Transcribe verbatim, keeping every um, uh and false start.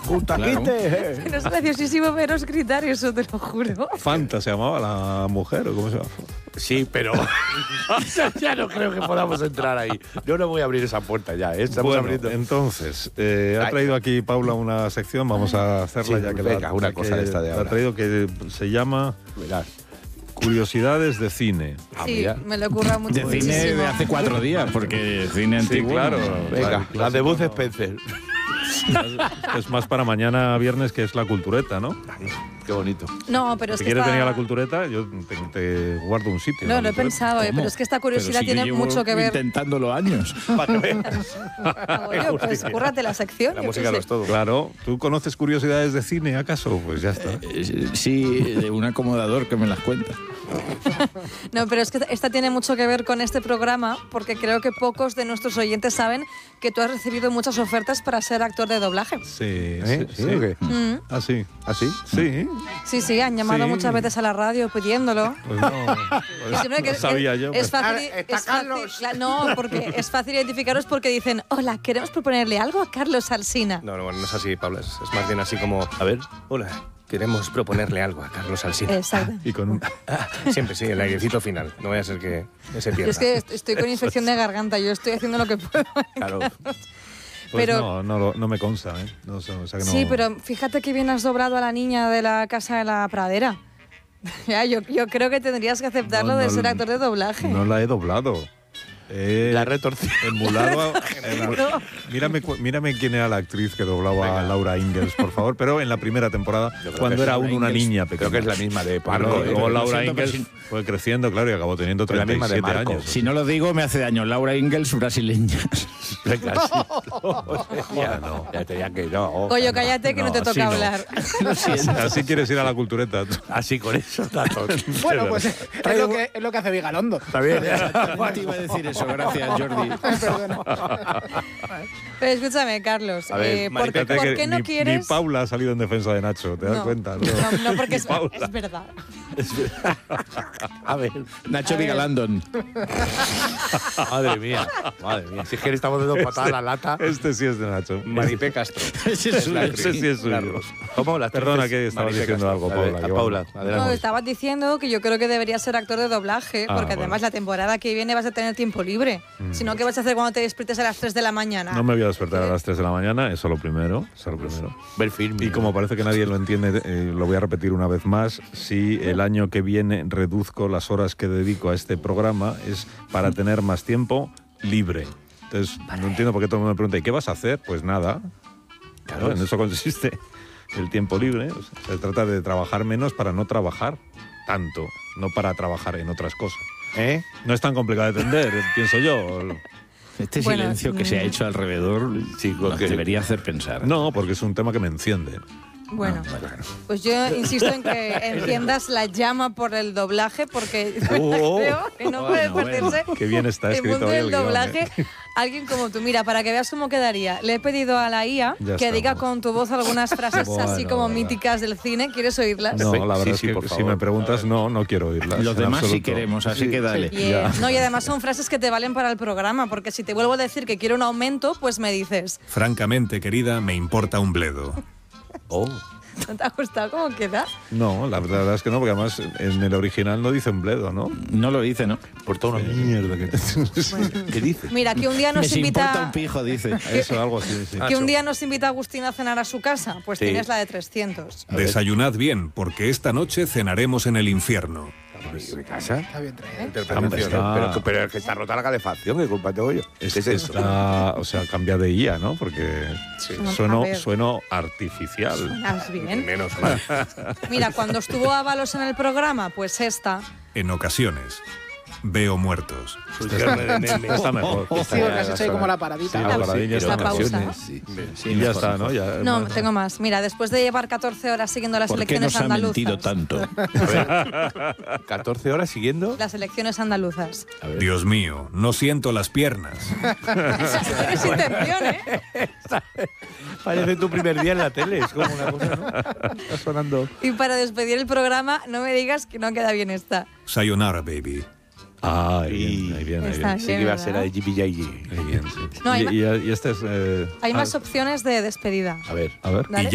¡Cutaquite! Pero es graciosísimo veros gritar eso, te lo juro. Fanta se llamaba la mujer, ¿o cómo se llama? Sí, pero ya no creo que podamos entrar ahí. Yo no voy a abrir esa puerta ya, ¿eh? Estamos Bueno, abriendo. entonces, eh, ha traído aquí Paula una sección, vamos a hacerla Sí, ya que venga, la, una que cosa de esta de la ahora. ha traído que se llama Verás. Curiosidades de cine. Sí, mira. me lo ocurra mucho. De cine muchísimo. de hace cuatro días, porque cine Sí, antiguo. claro. no. Venga, Claro, la de clásico, Bud no. Spencer. Es más para mañana viernes, que es la cultureta, ¿no? Ay, qué bonito. No, pero es Si que quieres esta... venir a la cultureta, yo te, te guardo un sitio. No, en lo la he cultureta. pensado, eh, ¿Cómo? pero es que esta curiosidad Pero si yo tiene llevo mucho que ver. intentándolo años. Para que veas. Oye, pues cúrrate la sección. La yo música qué lo sé. es todo. Claro, ¿tú conoces curiosidades de cine acaso? Pues ya está. Eh, Sí, de un acomodador que me las cuenta. No, pero es que esta tiene mucho que ver con este programa, porque creo que pocos de nuestros oyentes saben que tú has recibido muchas ofertas para ser actor de doblaje. Sí, ¿Eh? sí, ¿Sí o qué? Mm. ¿Ah, sí? ¿Ah, sí? Sí. Sí, sí, han llamado Sí. muchas veces a la radio pidiéndolo. Pues no, Y pues siempre que no sabía es, yo. Es fácil, Ah, está es fácil- Carlos. cla- no, porque es fácil identificaros porque dicen, hola, queremos proponerle algo a Carlos Alsina. No, no, bueno, no es así, Paula. Es, es más bien así como, a ver, hola, queremos proponerle algo a Carlos Alsina. Exacto. Y con un... Ah, siempre sí, el airecito final. No vaya a ser que se Yo pierda. es que est- estoy con infección de garganta, yo estoy haciendo lo que puedo. Claro. Pues Pero- no, no, lo- no me consta, ¿eh? No, sé, o sea que no- Sí, pero fíjate que bien has doblado a la niña de la casa de la pradera. Ya, yo, yo creo que tendrías que aceptarlo No, de no, ser actor de doblaje. No la he doblado. Eh, La retorcida. emulado a- emu- mírame, cu- mírame quién era la actriz que doblaba Venga. a Laura Ingalls, por favor, pero en la primera temporada, Yo creo cuando que es era Laura aún una Ingalls. niña Creo pequeña. que es la misma de Pardo. Luego, ¿eh? luego Lo Laura siento, pero Ingalls si- fue creciendo, claro, y acabó teniendo Pero la treinta y misma de siete Marco. años. Si no lo digo, me hace daño. Laura Ingalls, brasileña. Venga, sí. Ya no. Ya te ya que no. Coño, cállate que no, No, te así toca no. hablar. Lo siento. Así quieres ir a la cultureta. Así con esos datos. Bueno, pues es lo, que, es lo que hace Vigalondo. Está bien. Exactamente iba a decir eso. Gracias, Jordi. Perdona. Pero escúchame, Carlos, A ver, eh, ¿por, Maripeta, por que qué no ni, quieres...? Ni Paula ha salido en defensa de Nacho, ¿te das No, cuenta? No, no, porque es, Paula. es verdad. A ver. Nacho Vigalandon. Madre mía. Madre mía. Si es que le estamos dando patada a la lata. Este sí es de Nacho. Maripé Castro. Ese es la suyo. Ese sí es suyo. Carlos. ¿Cómo? La Perdona que estabas Maripé diciendo Castro. algo, A ver, Paula, a que Paula, vamos. No, adelante. estabas diciendo que yo creo que deberías ser actor de doblaje, Ah, porque bueno. además la temporada que viene vas a tener tiempo libre. Si no, ¿qué vas a hacer cuando te despiertes a las tres de la mañana? No me voy a despertar a las tres de la mañana, eso lo primero. Eso lo primero. Ver film. Y como parece que nadie lo entiende, eh, lo voy a repetir una vez más. Si el año que viene reduzco las horas que dedico a este programa, es para tener más tiempo libre. Entonces, no entiendo por qué todo el mundo me pregunta, ¿y qué vas a hacer? Pues nada. Claro, en eso consiste el tiempo libre. O sea, se trata de trabajar menos para no trabajar tanto, no para trabajar en otras cosas. ¿Eh? No es tan complicado de entender, pienso yo. Este Bueno, silencio que se ha mm. hecho alrededor Chico, nos que- debería hacer pensar. No, porque es un tema que me enciende. Bueno, Ah, pues yo insisto en que enciendas la llama por el doblaje, porque Oh. creo que no puede Bueno, perderse Qué bien está el escrito mundo hoy del el guión, doblaje. ¿eh? Alguien como tú, mira, para que veas cómo quedaría, le he pedido a la I A Ya que diga estamos. con tu voz algunas frases Bueno, así como verdad. míticas del cine. ¿Quieres oírlas? No, la verdad Sí, es sí, que por si favor. me preguntas, no, no quiero oírlas. Los en demás sí absoluto. queremos, así que dale. Bien. No, y además son frases que te valen para el programa, porque si te vuelvo a decir que quiero un aumento, pues me dices, Francamente, querida, me importa un bledo. Oh. ¿no te ha gustado cómo queda? No, la verdad es que no, porque además en el original no dice un bledo, ¿no? No lo dice, ¿no? Por toda una mierda que. ¿Qué dice? Mira, que un día nos Me importa invita... un pijo, dice. Eso, algo así, sí. Que un día nos invita Agustín a cenar a su casa, pues Sí. tienes la de trescientos. A ver. Desayunad bien, porque esta noche cenaremos en el infierno. ¿Mi casa? Está bien traído. Hombre, está- Pero, que- pero es que está rota la calefacción, ¿qué culpa tengo yo? Es, ¿Qué es eso? está- o sea, cambia de I A, ¿no? Porque A sueno, ver. sueno artificial. ¿Estás bien? Menos mal. Mira, cuando estuvo Ábalos en el programa, pues esta. En ocasiones, veo muertos. Está mejor. Sí, porque has hecho ahí como la paradita. Sí, La- la paradilla la está pausa. mejor. Sí. Sí, Y ya mejor, está, mejor. ¿no? Ya, No, tengo más. Mira, después de llevar catorce horas siguiendo las ¿Por qué elecciones nos ha andaluzas. mentido tanto? catorce horas siguiendo. Las elecciones andaluzas. Dios mío, no siento las piernas. Tienes intención, ¿eh? Parece tu primer día en la tele, es como una cosa, ¿no? Está sonando. Y para despedir el programa, no me digas que no queda bien esta. Sayonara, baby. Ah, ahí viene, ahí viene. Ahí Está viene. Sí que iba a ser la de Jimmy J G. Ahí viene, sí. No, hay y, ma- y, y este es... eh, Hay ah, más opciones de despedida. A ver. A ver. Dale.